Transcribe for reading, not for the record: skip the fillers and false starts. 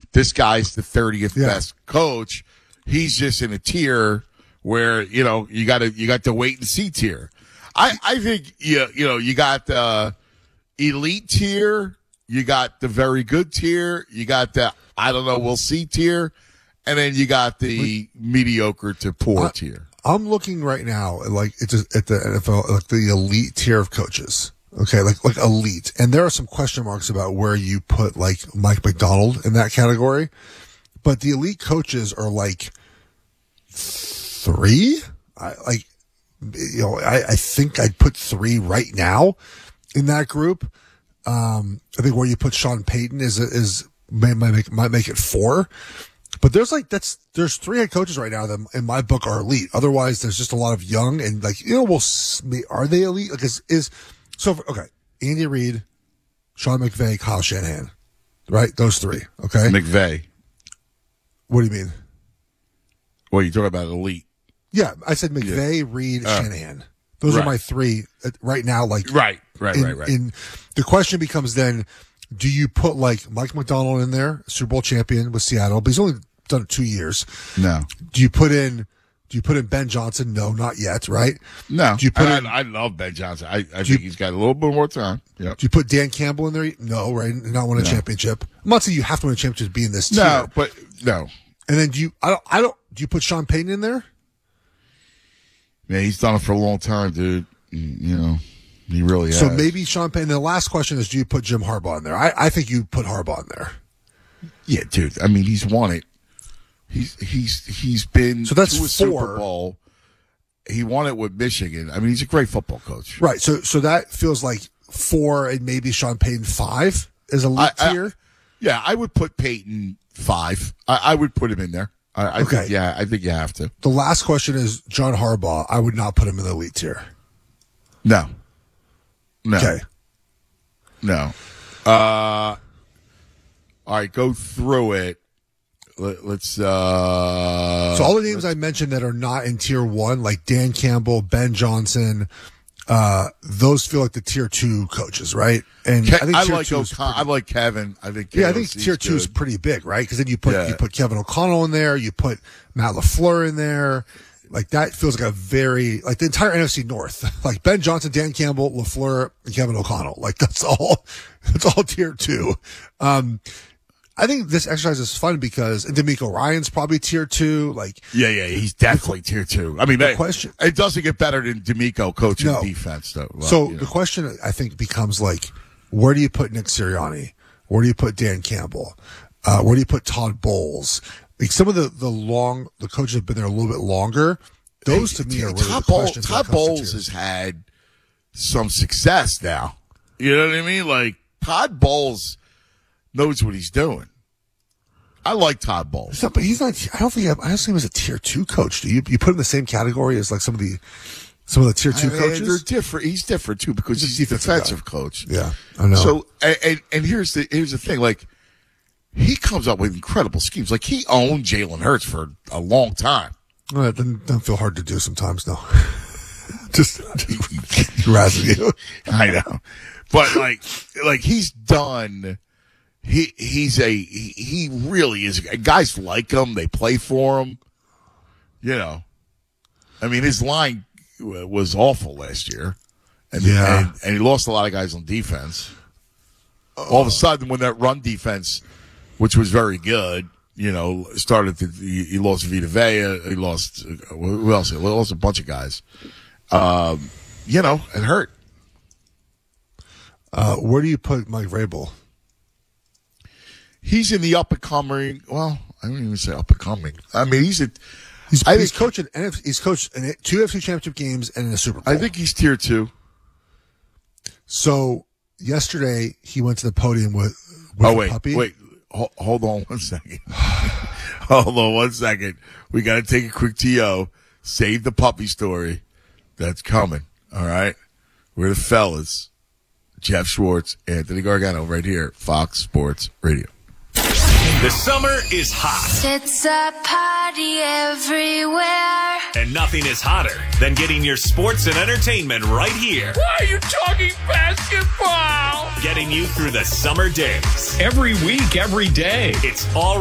this guy's the 30th best coach. He's just in a tier where, you got the wait and see tier. I think, you got the elite tier, you got the very good tier, you got the, I don't know, we'll see tier, and then you got the mediocre to poor tier. I'm looking right now, like, it's at the NFL, like the elite tier of coaches. Okay, like elite. And there are some question marks about where you put, like, Mike Macdonald in that category. But the elite coaches are, like, 3? I think I'd put 3 right now in that group. I think where you put Sean Payton might make it 4. But there's 3 head coaches right now that in my book are elite. Otherwise, there's just a lot of young and, like, are they elite? Like, okay, Andy Reid, Sean McVay, Kyle Shanahan, right? Those 3, okay? McVay. What do you mean? Well, you're talking about elite. Yeah, I said McVay, Reid, Shanahan. Those are my 3 right now. Like, right. In the question becomes then, do you put, like, Mike Macdonald in there, Super Bowl champion with Seattle, but he's only done it 2 years. No. Do you put in Ben Johnson? No, not yet, right? No. Do you put I love Ben Johnson. I think he's got a little bit more time. Yep. Do you put Dan Campbell in there? No, right? Not win a championship. I'm not saying you have to win a championship to be in this tier. No, but no. And then do you put Sean Payton in there? Yeah, he's done it for a long time, dude. He really has. So maybe Sean Payton. The last question is, do you put Jim Harbaugh in there? I think you put Harbaugh in there. Yeah, dude. I mean, he's won it. He's been so that's to a 4. Super Bowl. He won it with Michigan. I mean, he's a great football coach. Right. So that feels like 4 and maybe Sean Payton 5 is a elite tier. Yeah, I would put Payton 5. I would put him in there. I think you have to. The last question is John Harbaugh. I would not put him in the elite tier. No. Okay. No. All right, go through it. Let's. So all the names I mentioned that are not in tier 1, like Dan Campbell, Ben Johnson, those feel like the tier 2 coaches, right? And I think tier 2 I like Kevin. I think I think tier 2 is pretty big, right? Because then you put Kevin O'Connell in there, you put Matt LaFleur in there. Like, that feels like the entire NFC North. Like, Ben Johnson, Dan Campbell, LaFleur, and Kevin O'Connell. Like, that's all tier 2. I think this exercise is fun because DeMeco Ryans probably tier 2. Like, yeah, he's definitely tier 2. I mean, it doesn't get better than DeMeco coaching defense, though. Well, the question I think becomes, like, where do you put Nick Sirianni? Where do you put Dan Campbell? Where do you put Todd Bowles? Like, some of the coaches have been there a little bit longer. Those to me are really the questions. Todd Bowles has had some success now. You know what I mean? Like, Todd Bowles knows what he's doing. I like Todd Bowles. But he's not. I don't see him as a tier 2 coach. Do you put him in the same category as, like, some of the tier 2 coaches? They're different. He's different too because he's a defensive coach. Yeah, I know. So and here's the thing. Like, he comes up with incredible schemes. Like, he owned Jalen Hurts for a long time. Well, it doesn't feel hard to do sometimes, no. just razzing you. I know, but like he's done. He really is. Guys like him. They play for him. I mean, his line was awful last year, and he lost a lot of guys on defense. All of a sudden, when that run defense, which was very good, started to, he lost Vita Vea, he lost, who else? He lost a bunch of guys. It hurt. Where do you put Mike Vrabel? He's in the up and coming. Well, I don't even say up and coming. I mean, he's coached 2 NFC Championship games and in a Super Bowl. I think he's tier 2. So yesterday he went to the podium with a puppy. Wait. Hold on 1 second. Hold on 1 second. We got to take a quick TO. Save the puppy story. That's coming. All right. We're the fellas. Jeff Schwartz, Anthony Gargano, right here, Fox Sports Radio. The summer is hot. It's a party everywhere. And nothing is hotter than getting your sports and entertainment right here. Why are you talking basketball? Getting you through the summer days. Every week, every day. It's all